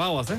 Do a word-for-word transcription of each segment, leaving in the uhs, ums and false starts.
Bagoaz, eh?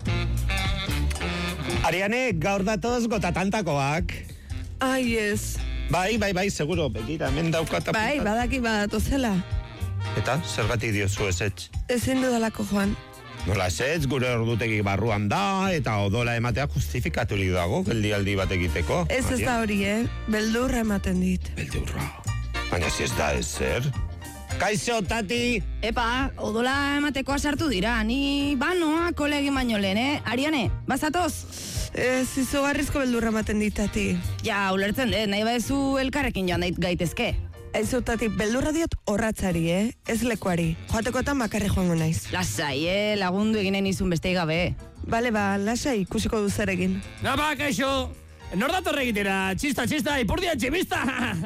Ariane, gaur datoz gotatantakoak. Ai, ez. Bai, bai, bai, seguro, begira, hemen daukat apuntat. Bai, badaki badatozela. Eta, zergatik diozu ezetz? Ezin dudalako joan. Nola ezetz, gure ordutegi barruan da, eta odola ematea justifikaturik dago, geldialdi bat egiteko. Ez ez da hori, eh? Beldurra ematen dit. Beldurra. Baina si ez da ezer. Kaixo, tati! Epa, odola emateko sartu dira, ni banoa kolegin baino lehen, eh? Ariane, bazatoz? Ez izugarrizko beldurra ematen dit, tati. Ja, ulertzen dut, nahi badezu elkarrekin joan dait gaitezke. Aizu, tati, beldurra diot horratzari, eh? Ez lekuari. Joatekoetan bakarri joango naiz. Lasai, eh? Lagundu eginen izun beste gabe. Bale, ba, lasai, ikusiko duzarekin. Gaba, kaixo! Nor datorre egitera, txista, txista, ipurdia txibista!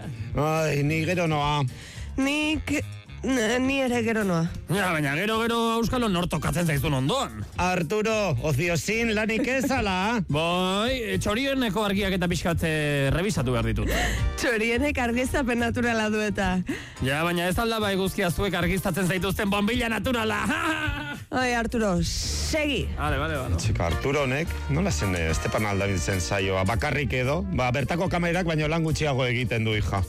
Ai, ni gero noa. Nik... Ni ere gero noa. Ja, baina gero, gero Euskalo nor tokatzen zaizun ondoan. Arturo, oziosin lanik ezala. Bai, txorieneko argiak eta pixkat eh, revisatu behar ditut. Txorienek argizapen naturala du eta. Ja, baina ez alda bai guztia zuek argiztatzen zaituzten bombilla naturala. Ai, Arturo, segi. Vale, vale, vale. Txika, Arturo honek, nola zen eh, Estepan Aldabiltzen saioa, bakarrik edo, ba, bertako kamerak baino lan gutxiago egiten du, hija.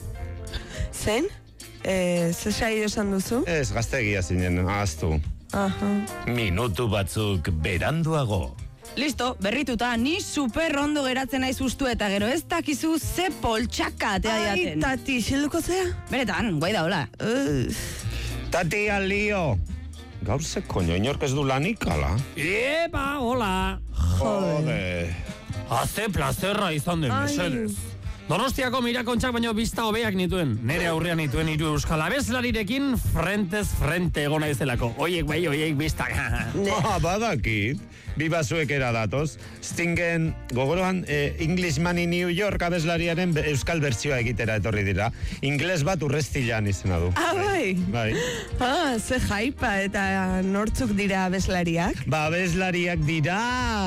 Zen? Eh, ze saio esan duzu? Ez, gaztegia zinen, ahaztu. Aha. Minutu batzuk beranduago. Listo, berrituta, ni super ondo geratzen naiz ustu eta gero ez dakizu ze poltxaka atea Ai, diaten. tati, xilduko zea? Beretan, guai da, hola. Uh. Tati, alio! Gaur ze koño, inork ez du lanik, ala? Epa, hola! Jode. Haze plazerra izan den, Ai. mesedez. Donostiako mirakontxak baino bizta hobeak nituen. Nere aurrean nituen hiru euskal abeslarirekin frentez frente egona izelako. Oiek bai, oiek biztak. Ah, badakit. Bi basuek datoz. Stingen gogoroan eh, Englishman in New York abeslariaren be- euskal bertsioa egitera etorri dira. Ingles bat urrestilan izena du. Ah, bai. Bai. Ah, ze jaipa eta nortzuk dira abeslariak? Ba, abeslariak dira...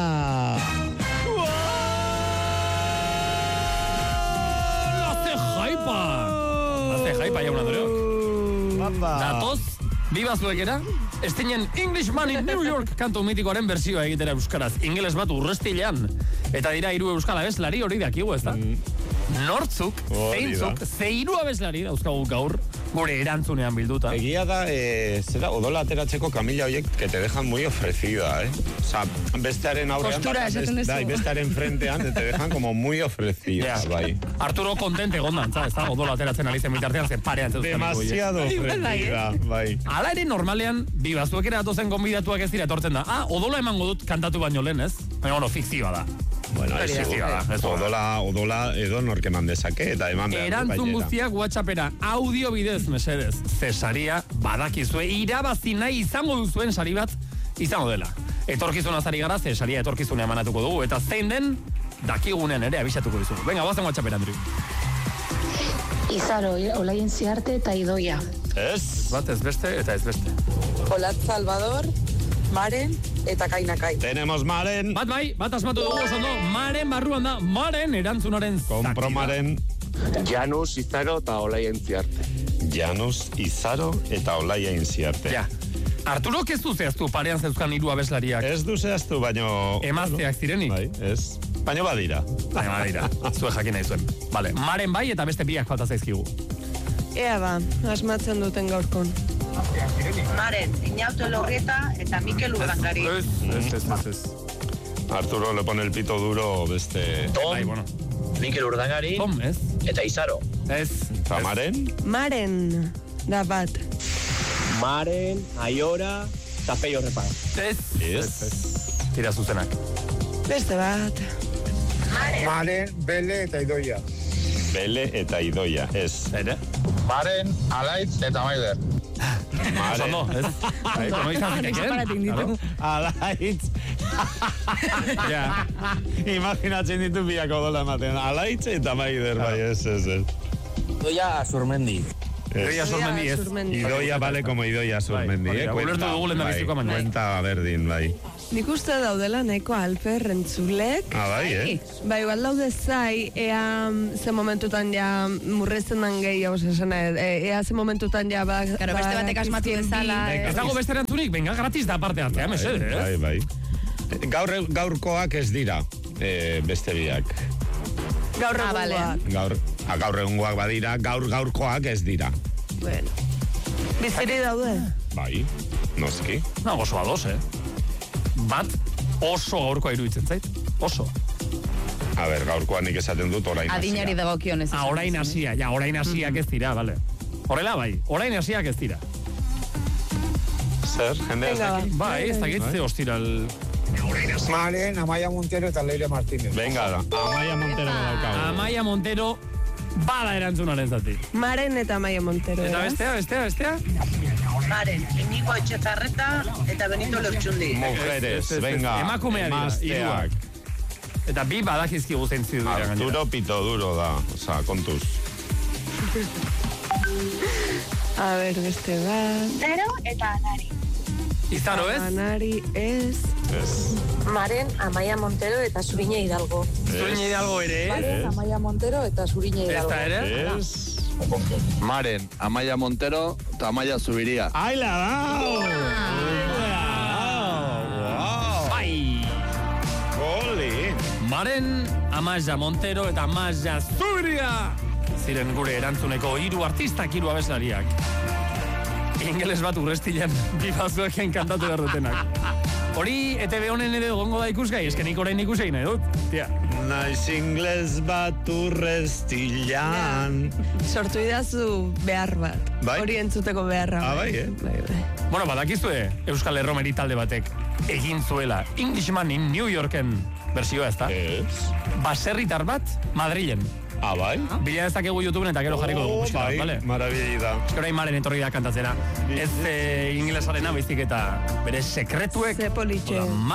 Azte jaipa jauna dureok. Bamba. Datoz, biba zuekera, estinen Englishman in New York kantu mitikoaren bersioa egitera euskaraz. Ingeles bat urrestilean. Eta dira hiru euskal abeslari hori dakigu, ez da? Nortzuk, Hori da. zeintzuk, ze hiru abeslari dauzkagu gaur gure erantzunean bilduta. Egia da, eh, zera, odola ateratzeko kamila horiek que te dejan muy ofrecida, eh? Osa, bestearen aurrean... Postura bas- esaten duzu. Bai, bestearen frentean te dejan como muy ofrecida, Ja. bai. Arturo kontente egondan, ez da? Odola ateratzen ari zen bitartean, ze parean zeuzkan. Demasiado ofrecida, bai. Hala ere normalean, bi bazuekera datozen gonbidatuak ez dira etortzen da. Ah, odola emango dut kantatu baino lehen, ez? Baina, bueno, fikzioa da. Bueno, Hori ez da, ez da. odola, odola edo nork eman dezake, eta eman behar du Erantzun gainera. guztiak WhatsAppera audio bidez, mesedez. Zesaria badakizue irabazi nahi izango duzuen sari bat izango dela. Etorkizuna zari gara, zesaria etorkizunea emanatuko dugu, eta zein den dakigunen ere abisatuko dizugu. Venga, guazen WhatsAppera, Andrew. Izaro, Olaien Ziarte eta Idoia. Ez? Bat ez beste eta ez beste. Olat Salvador, Maren eta Kainakai. Tenemos Maren, Bat bai, bat asmatu dugu oso ondo, Maren barruan da, Maren erantzunaren zati da. Kompromaren, Janus, Izaro eta Olaien Ziarte. Janus, Izaro eta Olaia Inziarte. Ja. Arturo, ez du zehaztu parean zeuzkan hiru abeslariak? Ez du zehaztu, baino... Emazteak zirenik? Bai, ez. Baino badira. Baina badira, zue jakin nahi zuen. Vale, Maren bai eta beste biak falta zaizkigu. Ea ba, asmatzen duten gaurkon. Maren, Iñauto Lorrieta eta Mikel Urdangari. Ez, ez, ez, ez, ez. Arturo le pone el pito duro beste... Bai, bueno. Mikel Urdangari Tom, ez? eta Izaro. Ez. Eta Maren? Maren, da bat. Maren, Aiora eta Peio Repa. Ez. Ez. Tira zuzenak. Beste bat. Maren, Bele eta Idoia. Bele eta Idoia, ez. Ere? Maren, Alaitz eta Maider. Oso ondo, ez? Bai, kono izan zitekeen. Claro. Alaitz. Ja. Imaginatzen ditu biak odola ematen. Alaitz eta Maider, bai, ez, ez, ez. Idoia Zurmendi. Idoia Sormendi, ez? Surmendi. Idoia vale como Idoia Surmendi, Bai, eh? bai, ulertu dugu lehendabizikoa baina. Cuenta berdin, bai. Nik uste daudela neko alper entzulek. Ah, bai, eh? Ba, igual daude zai, ea mm, ze momentutan ja murrezten dan gehiago, esan, e, ea ze momentutan ja ba... Claro, beste batek asmatu badakizkien dezala, bi- eh. Ez dago beste erantzunik, venga, gratis da parte hartzea, mesedez. Bai, bai. Gaur, gaurkoak ez dira, e, beste biak. Gaur Ah, vale. egungoak. Gaur, a, gaur egungoak badira, gaur gaurkoak ez dira. Bueno. Biziri daude. Bai, noski. No, oso ados, eh? Bat, oso gaurkoa iruditzen zait. Oso. A ber, gaurkoa nik esaten dut orain Adinari hasia. dagokion ez. Ah, orain hasia, ja, orain hasiak ez dira, bale. Horrela bai, orain hasiak ez dira. Zer, jende ez Venga, daki? Bai, ez dakit ze ostiral... Maren, Amaia Montero eta Leire Martínez. Venga da, Amaia Montero daukagu. Amaia Montero bada erantzunaren zati. Maren eta Maia Montero. Eta beraz. bestea, bestea, bestea? Maren, Inigo Etxezarreta eta Benito Lertxundi. Mujeres, Ez, ez, ez, venga. emakumea dira, emazteak. Eta bi badakizki guztien zidu dira gainera. Arturo Pito Duro da, oza, kontuz. A ber, beste bat. Zero eta Anari. Izaro ez? Anari ez. Ez. Maren, Amaia Montero eta Zurine Hidalgo. Zurin algo ere ez? Maren, Amaia Montero eta Zurine Ez Hidalgo. da ere? Ez. Maren, Amaia Montero eta Amaia Zubiria. Aila dao! Bai! Oli! Maren, Amaia Montero eta Amaia Zubiria! Ziren gure erantzuneko hiru artistak, hiru abeslariak. Ingeles bat urrestilan bibazueken kantatu behar dutenak. Hori, E T V honen ere gongo da ikusgai, eskenik orain ikusei nahi dut. Tia. Naiz ingles bat urrestilan. Sortu idazu behar bat. Bai? Hori entzuteko beharra. Ah, bai, eh? Bai, bai. Bueno, badakizue, Euskal Erromeri talde batek egin zuela Englishman in New Yorken bersioa, ez da? Ez. Baserritar bat, Madrilen. Ah, bai? Bila ez dakegu YouTubeen eta gero jarriko dugu Oh, musika, bai, bale? maravilla da. Orain Maren etorri da kantatzera. Ez eh, ingelesarena baizik eta bere sekretuek. Ze politxe. Hau da,